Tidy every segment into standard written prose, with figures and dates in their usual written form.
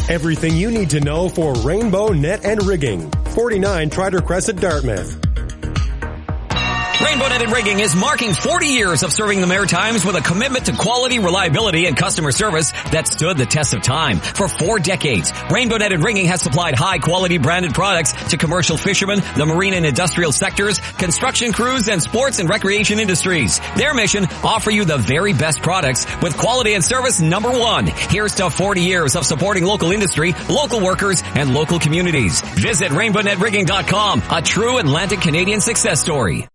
Everything you need to know for Rainbow Net and Rigging. 49 Trider Crescent, Dartmouth. Rainbow Net and Rigging is marking 40 years of serving the Maritimes with a commitment to quality, reliability, and customer service that stood the test of time. For 4 decades, Rainbow Net and Rigging has supplied high-quality branded products to commercial fishermen, the marine and industrial sectors, construction crews, and sports and recreation industries. Their mission, offer you the very best products with quality and service number 1. Here's to 40 years of supporting local industry, local workers, and local communities. Visit rainbownetrigging.com, a true Atlantic Canadian success story.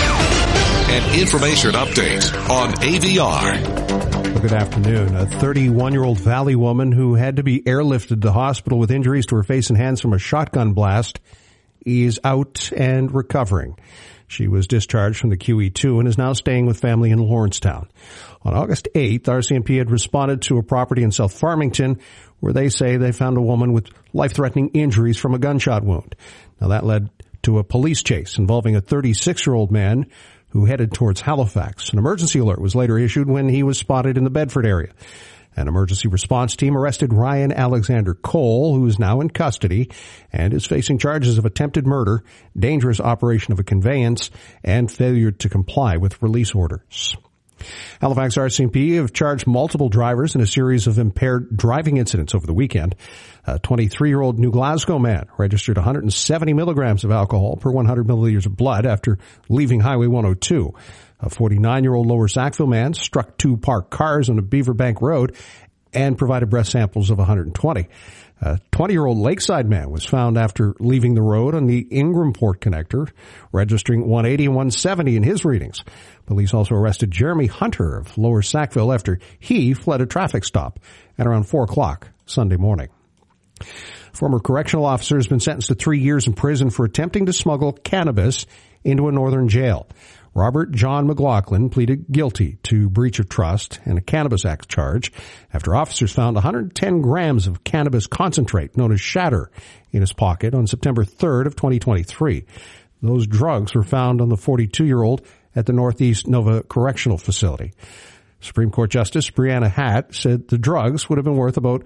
An information update on AVR. Good afternoon. A 31-year-old Valley woman who had to be airlifted to hospital with injuries to her face and hands from a shotgun blast is out and recovering. She was discharged from the QE2 and is now staying with family in Lawrencetown. On August 8th, RCMP had responded to a property in South Farmington where they say they found a woman with life-threatening injuries from a gunshot wound. Now that led to a police chase involving a 36-year-old man who headed towards Halifax. An emergency alert was later issued when he was spotted in the Bedford area. An emergency response team arrested Ryan Alexander Cole, who is now in custody and is facing charges of attempted murder, dangerous operation of a conveyance, and failure to comply with release orders. Halifax RCMP have charged multiple drivers in a series of impaired driving incidents over the weekend. A 23-year-old New Glasgow man registered 170 milligrams of alcohol per 100 milliliters of blood after leaving Highway 102. A 49-year-old Lower Sackville man struck 2 parked cars on a Beaverbank Road and provided breath samples of 120. A 20-year-old Lakeside man was found after leaving the road on the Ingramport connector, registering 180 and 170 in his readings. Police also arrested Jeremy Hunter of Lower Sackville after he fled a traffic stop at around 4 o'clock Sunday morning. Former correctional officer has been sentenced to 3 years in prison for attempting to smuggle cannabis into a northern jail. Robert John McLaughlin pleaded guilty to breach of trust and a Cannabis Act charge after officers found 110 grams of cannabis concentrate, known as shatter, in his pocket on September 3rd of 2023. Those drugs were found on the 42-year-old at the Northeast Nova Correctional Facility. Supreme Court Justice Brianna Hatt said the drugs would have been worth about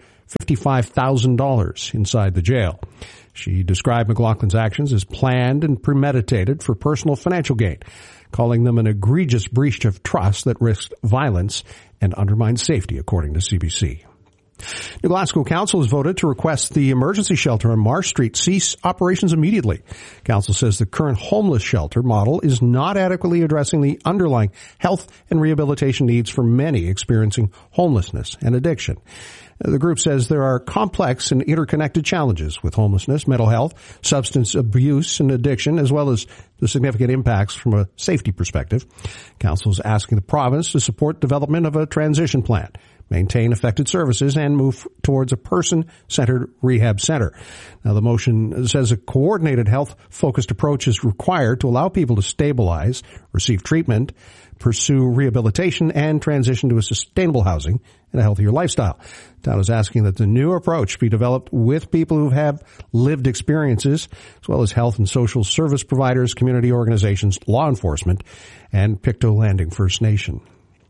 $55,000 inside the jail. She described McLaughlin's actions as planned and premeditated for personal financial gain, calling them an egregious breach of trust that risked violence and undermined safety, according to CBC. New Glasgow Council has voted to request the emergency shelter on Marsh Street cease operations immediately. Council says the current homeless shelter model is not adequately addressing the underlying health and rehabilitation needs for many experiencing homelessness and addiction. The group says there are complex and interconnected challenges with homelessness, mental health, substance abuse, and addiction, as well as the significant impacts from a safety perspective. Council is asking the province to support development of a transition plan, maintain affected services, and move towards a person-centered rehab center. Now, the motion says a coordinated health-focused approach is required to allow people to stabilize, receive treatment, pursue rehabilitation, and transition to a sustainable housing and a healthier lifestyle. Town is asking that the new approach be developed with people who have lived experiences, as well as health and social service providers, community organizations, law enforcement, and Pictou Landing First Nation.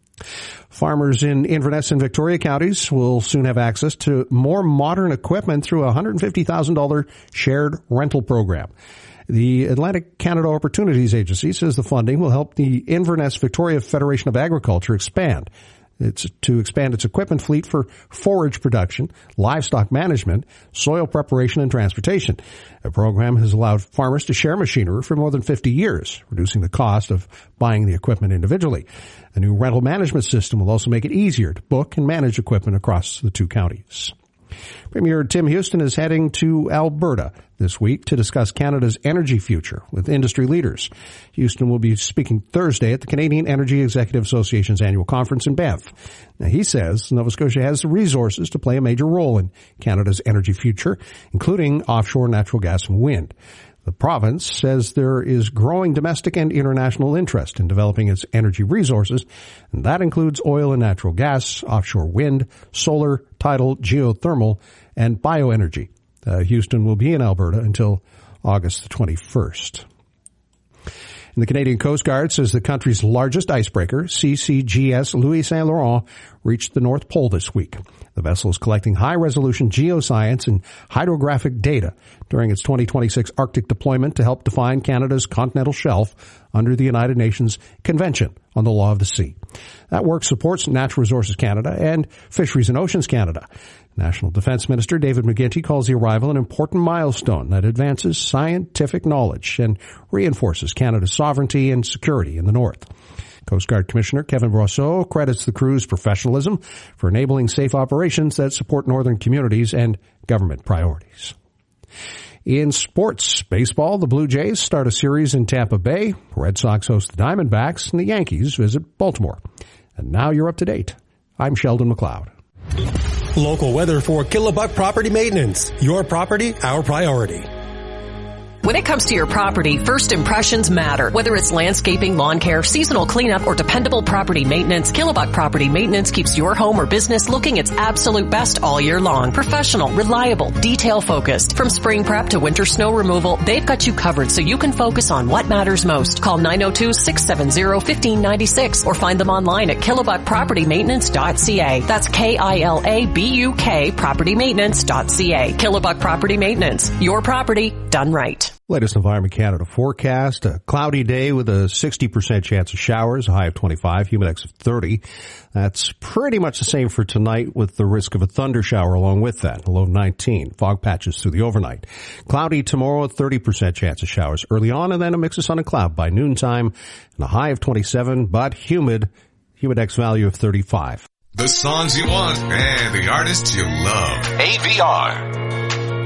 Farmers in Inverness and Victoria counties will soon have access to more modern equipment through a $150,000 shared rental program. The Atlantic Canada Opportunities Agency says the funding will help the Inverness Victoria Federation of Agriculture expand. It's to expand its equipment fleet for forage production, livestock management, soil preparation, and transportation. The program has allowed farmers to share machinery for more than 50 years, reducing the cost of buying the equipment individually. A new rental management system will also make it easier to book and manage equipment across the 2 counties. Premier Tim Houston is heading to Alberta this week to discuss Canada's energy future with industry leaders. Houston will be speaking Thursday at the Canadian Energy Executive Association's annual conference in Banff. Now, he says Nova Scotia has the resources to play a major role in Canada's energy future, including offshore natural gas and wind. The province says there is growing domestic and international interest in developing its energy resources, and that includes oil and natural gas, offshore wind, solar, tidal, geothermal, and bioenergy. Houston will be in Alberta until August the 21st. And the Canadian Coast Guard says the country's largest icebreaker, CCGS Louis Saint Laurent, reached the North Pole this week. The vessel is collecting high-resolution geoscience and hydrographic data during its 2026 Arctic deployment to help define Canada's continental shelf under the United Nations Convention on the Law of the Sea. That work supports Natural Resources Canada and Fisheries and Oceans Canada. National Defence Minister David McGuinty calls the arrival an important milestone that advances scientific knowledge and reinforces Canada's sovereignty and security in the North. Coast Guard Commissioner Kevin Brosseau credits the crew's professionalism for enabling safe operations that support northern communities and government priorities. In sports, baseball, the Blue Jays start a series in Tampa Bay. Red Sox host the Diamondbacks, and the Yankees visit Baltimore. And now you're up to date. I'm Sheldon McLeod. Local weather for Killabuk Property Maintenance. Your property, our priority. When it comes to your property, first impressions matter. Whether it's landscaping, lawn care, seasonal cleanup, or dependable property maintenance, Killabuk Property Maintenance keeps your home or business looking its absolute best all year long. Professional, reliable, detail-focused. From spring prep to winter snow removal, they've got you covered so you can focus on what matters most. Call 902-670-1596 or find them online at KillabukPropertyMaintenance.ca. That's K-I-L-A-B-U-K PropertyMaintenance.ca. Killabuk Property Maintenance. Your property done right. Latest Environment Canada forecast, a cloudy day with a 60% chance of showers, a high of 25, humidex of 30. That's pretty much the same for tonight with the risk of a thunder shower along with that, a low of 19. Fog patches through the overnight. Cloudy tomorrow, a 30% chance of showers early on, and then a mix of sun and cloud by noontime, and a high of 27, but humid, humidex value of 35. The songs you want and the artists you love. AVR.